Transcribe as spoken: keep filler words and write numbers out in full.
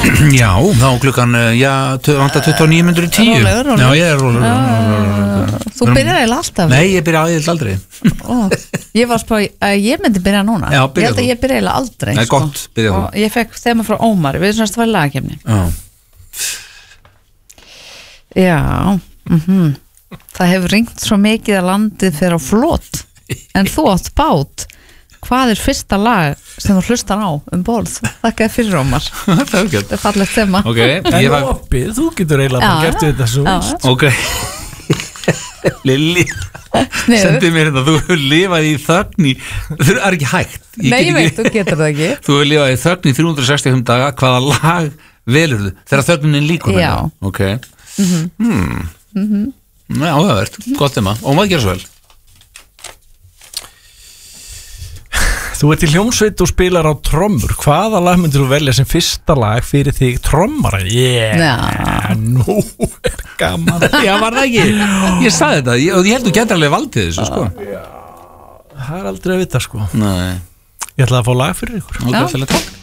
Já, þá klukkan, já, tuttugu og níu mínútur í tíu. Rólegur, rólegur. Já, ég er rólegur. Þú byrjar eiginlega alltaf. Nei, ég byrja aðeins aldrei. Ó, ég var spá að ég myndi byrja núna. Já, Ég byrja held að þú. ég byrja eiginlega aldrei. Nei, sko. gott, byrja þú. Og ég fekk þema frá Ómar, við erum svona að það var lagakefni. Já. Já, mhm. Það hefur ringt svo mikið að landið fyrir á flot, en þú átt bát. Hvað er fyrsta lag sem þú hlustar á um borð? Þakka þér fyrir, Ómar. Það er ekki. Það er fallegt þema. Ok, En ég var... opið, þú getur eiginlega bara Já, gert þetta svo já. veist. Ok. Lilli, Sniðugt. sendi mér þetta, þú hefur lifað í þögn í, það er ekki hægt. Nei, ég get veit, ekki- þú getur það ekki. Þú hefur lifað í þögn í þrjú hundruð sextíu og fimm daga, hvaða lag velurðu? Þegar þögnin líkur Já. Ok. Hmm. Já, það verður, gott þema. Og maður gera svo vel. Þú ert í hljómsveit og spilar á trommur. Hvaða lag myndir þú velja sem fyrsta lag fyrir þig trommara? Yeah, Já. nú er gaman. Já, var það ekki? Ég sagði þetta, ég, og ég held þú getur alveg valdið þessu, sko. Það er aldrei að vita sko. Nei. Ég ætla að fá lag fyrir ykkur. Ok, Já. fyrir takk.